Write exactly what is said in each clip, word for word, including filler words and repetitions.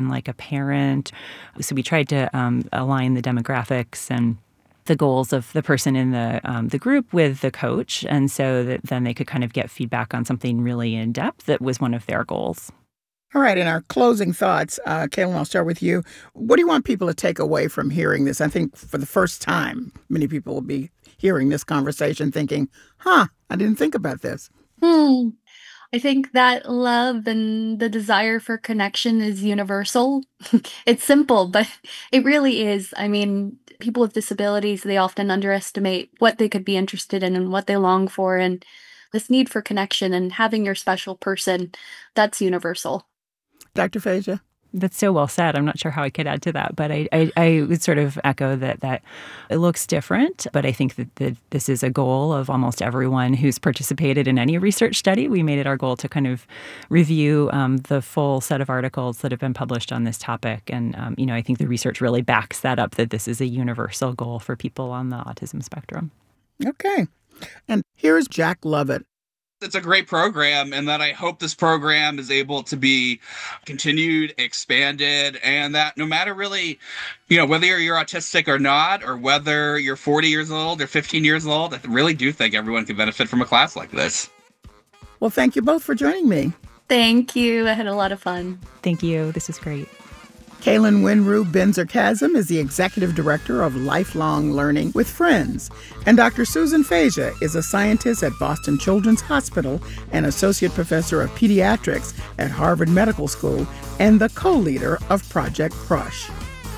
been like a parent. So we tried to um, align the demographics and the goals of the person in the um, the group with the coach, and so that then they could kind of get feedback on something really in depth that was one of their goals. All right, in our closing thoughts, uh, Kaylin, I'll start with you. What do you want people to take away from hearing this? I think for the first time, many people will be hearing this conversation thinking, huh, I didn't think about this. Hmm. I think that love and the desire for connection is universal. It's simple, but it really is. I mean, people with disabilities, they often underestimate what they could be interested in and what they long for. And this need for connection and having your special person, that's universal. Doctor Phasia? That's so well said. I'm not sure how I could add to that, but I, I, I would sort of echo that that it looks different, but I think that, that this is a goal of almost everyone who's participated in any research study. We made it our goal to kind of review um, the full set of articles that have been published on this topic. And, um, you know, I think the research really backs that up, that this is a universal goal for people on the autism spectrum. Okay. And here's Jack Lovett. It's a great program, and that I hope this program is able to be continued, expanded, and that no matter really, you know, whether you're autistic or not, or whether you're forty years old or fifteen years old, I really do think everyone can benefit from a class like this. Well, thank you both for joining me. Thank you. I had a lot of fun. Thank you. This was great. Kaylin Winrue Benzer-Chasm is the Executive Director of Lifelong Learning with Friends. And Doctor Susan Phasia is a scientist at Boston Children's Hospital and Associate Professor of Pediatrics at Harvard Medical School and the co-leader of Project Crush.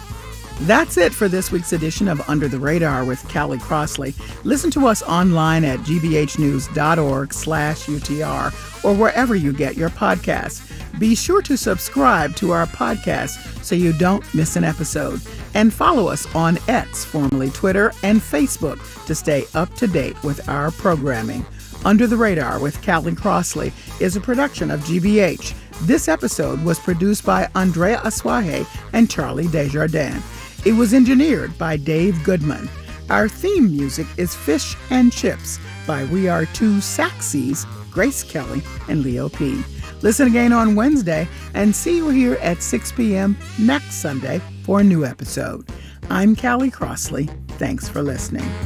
That's it for this week's edition of Under the Radar with Callie Crossley. Listen to us online at gbhnews.org slash UTR or wherever you get your podcasts. Be sure to subscribe to our podcast so you don't miss an episode. And follow us on X, formerly Twitter, and Facebook to stay up to date with our programming. Under the Radar with Callie Crossley is a production of G B H. This episode was produced by Andrea Asuaje and Charlie Desjardins. It was engineered by Dave Goodman. Our theme music is Fish and Chips by We Are Two Saxies, Grace Kelly and Leo P. Listen again on Wednesday and see you here at six p.m. next Sunday for a new episode. I'm Callie Crossley. Thanks for listening.